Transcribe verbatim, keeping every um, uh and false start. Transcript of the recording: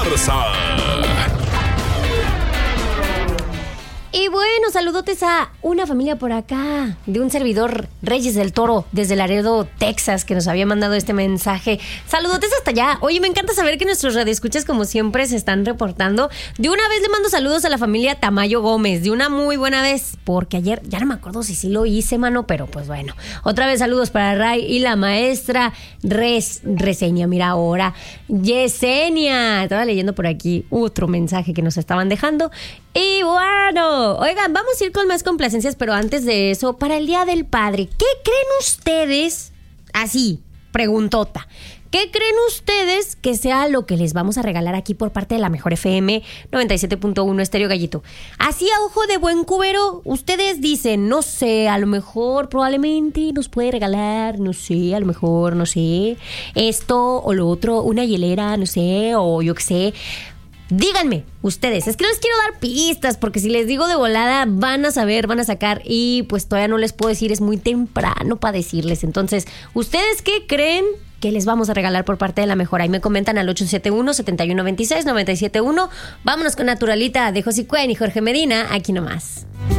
Garza. Y bueno, saludotes a una familia por acá, de un servidor, Reyes del Toro, desde Laredo, Texas, que nos había mandado este mensaje. Saludotes hasta allá. Oye, me encanta saber que nuestros radioescuchas, como siempre, se están reportando. De una vez le mando saludos a la familia Tamayo Gómez, de una muy buena vez, porque ayer, ya no me acuerdo si sí lo hice, mano, pero pues bueno. Otra vez saludos para Ray y la maestra Res, Reseña, mira ahora, Yesenia. Estaba leyendo por aquí otro mensaje que nos estaban dejando. Y bueno, oigan, vamos a ir con más complacencias, pero antes de eso, para el Día del Padre, ¿qué creen ustedes? Así, preguntota. ¿Qué creen ustedes que sea lo que les vamos a regalar aquí por parte de la Mejor F M noventa y siete punto uno Estéreo Gallito? Así a ojo de buen cubero, ustedes dicen, no sé, a lo mejor probablemente nos puede regalar, no sé, a lo mejor, no sé, esto o lo otro, una hielera, no sé, o yo qué sé. Díganme, ustedes, es que no les quiero dar pistas, porque si les digo de volada van a saber, van a sacar, y pues todavía no les puedo decir, es muy temprano para decirles. Entonces, ¿ustedes qué creen que les vamos a regalar por parte de la Mejor? Ahí me comentan al ocho siete uno, siete uno dos seis, nueve siete uno. Vámonos con Naturalita de José Cuen y Jorge Medina, aquí nomás.